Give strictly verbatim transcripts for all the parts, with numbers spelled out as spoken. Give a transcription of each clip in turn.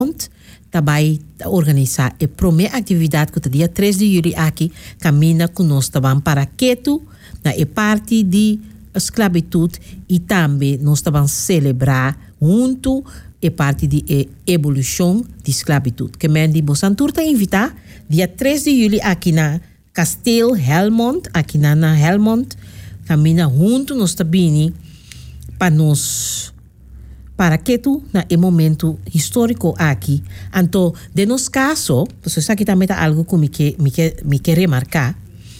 também organizar a primeira atividade que o dia três de julho aqui caminha conosco também para Queto, na é parte de esclavitud e também nós vamos celebrar junto a parte de evolução de esclavitud. Que men de Bosantur está invitar dia três de julho aqui na Castelo Helmond, aqui na, na Helmond, caminha junto nós também para nós para que tu na é momento histórico aqui. Então, de nosso caso, você sabe que também está algo que me que me que me quer remarcar.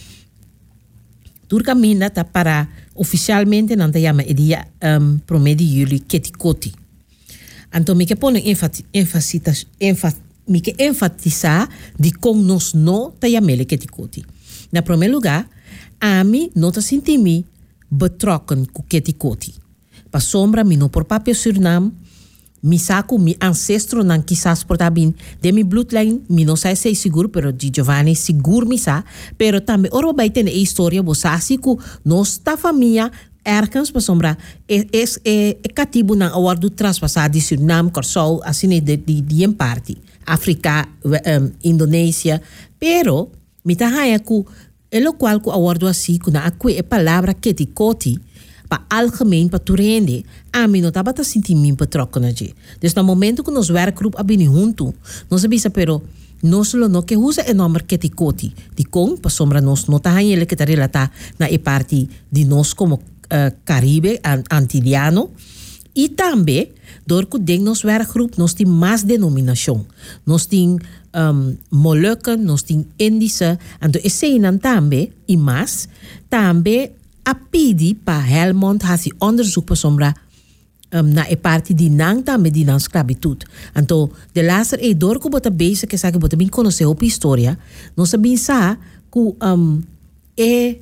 Tu caminha tá para oficialmente não te chama é dia um, primeiro de julho Ketikoti. Então, me que põe ênfase ênfase me que enfatizar de como nós não te chamamos Ketikoti. Na primeiro lugar, a mim não te senti-me betrokken com Ketikoti. Pa sombra, mi no por papel Suriname, mi saco mi ancestro nan quizás por tabin de mi bloodline, mi no sei sei seguro, pero di Giovanni seguro mi sa, pero tambe oro vai ter a história, você assim que nossa família ergens pa sombra é é é, é cativo nan awar do transpassar de Suriname, Corsol, assim de de de em parte, África, um, Indonésia, pero mi ta haya ku elo qual ku awar do assim ku na akwe é palavra Ketikoti para algemeen, para tu rende, a mim não estava a sentir mim betrokken naqui. Dus no momento que nós werkgroep abini junto, nós sabia pero nós não que usa é nome Ketikoti, de com para sombra nós não tá ele que tá relata na e parte de nós como uh, Caribe, Antiliano, e também door que ding nós werkgroep nós tem mais denominação, nós tem um, Molukken, nós tem Indische, então esse aí também e mais também a pedi para Helmond hasi onderzoek para sombra um, na e parte de nang também de nang esclavitud. Então, de laatste e door que bota bezig que sabe bota bem conhecer a história, nós sabemos sa que um é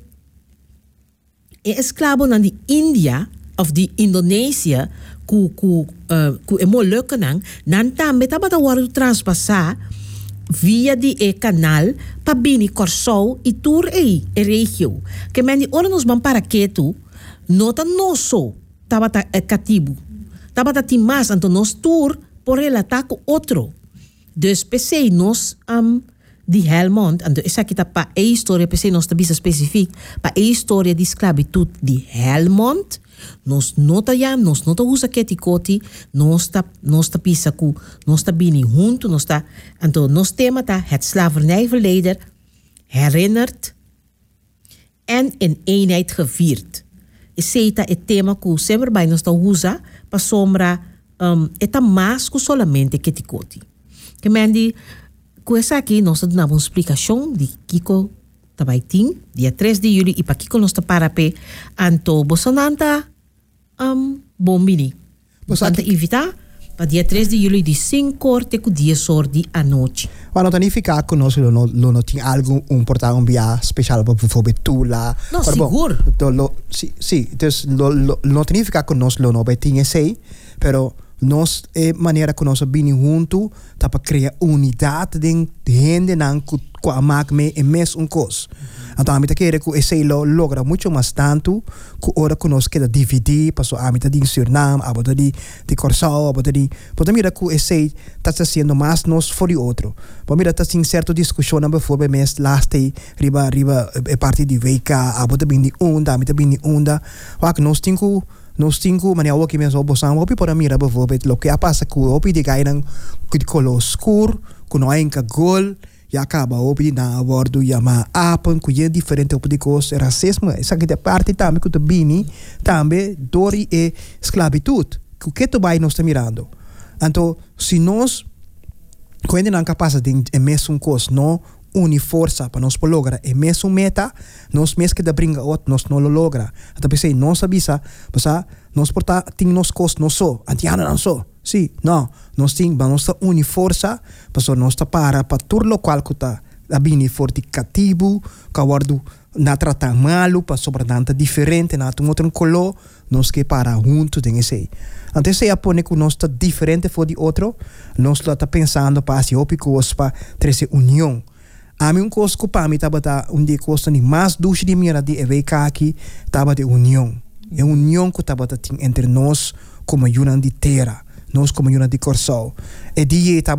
é escravo na de Índia of de Indonésia que que uh, que é Molukken nang nan também tá bota war transpassar via de e canal para bini Corsol e tour e e regio que men ora nos van para Queto nota nosso tava ta e cativo tava ta timas então nos tour por relatar com outro dus pensei nos um, de Helmond então essa aqui tá para a história pensei nos tabisa específico para a história de esclavitud de Helmond nos nota já nos nota usa Ketikoti nos ta nos ta pisa ku nos ta bini junto nos ta então nos tema ta het slavernijverleden herinnerd en in eenheid gevierd. Esse é tema que sempre vai nos ta usa para sombra um, eta mais que solamente Ketikoti. Que mendi com essa aqui nós damos uma explicação de Kiko tabaiting dia três de julho e para Kiko nos ta para pe anto bosonanta um, bombini. Bosonanta invitar para dia três de julho de cinco horas até dia sordi à noite. Maar não significa que nós não não não tem algo um portal um dia especial para bijvoorbeeld Tula. Não, seguro. Sim, sim. Dus não significa que nós não vai ter esse, pero nós é maneira que nós bem junto tá para criar unidade de gente não que com a magme é mais um cos. Então a mim tá querer que esse lo logra muito mais tanto que ora que nós queda dividir passou a mim tá de Suriname, a botar de de Corsol, a botar de botar mira que esse tá sendo mais nós for o outro. Para mira tá sem certa discussão na bijvoorbeeld mes laste riba riba é parte de V K, a botar bem de onda, a mim tá bem de onda. Wa que nós tinco nós tinco mania o que mes obosam, o para mira bijvoorbeeld lo que passa que o de gainan que de color escuro, que não é enca gol e acaba opi na abordo yama apan que é diferente tipo de coisa racismo essa que é parte também que tu bini também dori e esclavitud que que tu vai nós está mirando então se nós quando não capaz de é mesmo coisa não une força para nós lograr é mesmo meta nós mesmo que da brinca outro nós não logra então pensei nós sabisa passa nós porta tem nós coisa não só antiana não só sim não nós tem nós tá une força para nós tá para para tur local que tá abini forte cativo cawardo na tratar malo para sobre tanta diferente na um outro color nós que para junto tem esse então se apone que nós tá diferente for de outro nós lá tá pensando para se opicos para ter essa união a mim um coisa que para mim tava tá um dia coisa nem mais duche de minha de V K aqui tava de união é união que tava tá entre nós como uma de terra nos comunidade de Corsol. E die